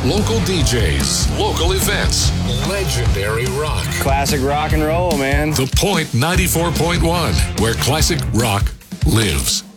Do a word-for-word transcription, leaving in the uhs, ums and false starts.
Local D Js, local events, legendary rock. Classic rock and roll, man. The Point ninety-four point one, where classic rock lives.